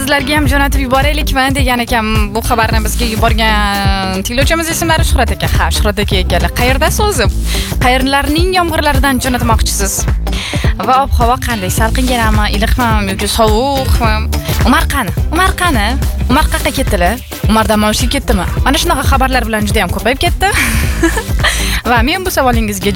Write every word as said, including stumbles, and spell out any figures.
sizlarga ham jo'natib yuboraylikmi degan ekan bu xabarni bizga yuborgan tinglovchimiz ismlari Shuhrat aka. Ha, Shuhrat aka ekanlar. Qayerdasiz o'zi? Qayerlarning yomg'irlaridan jo'natmoqchisiz? Va ob-havo qanday? Salqinganami, iliqmi yoki sovuqmi? Umar qani? Umar qani? Umar qayerga ketdilar? Umar dam olishga ketdimi? Mana shunaqa xabarlar bilan juda ham ko'payib ketdi. Va men bu savolingizga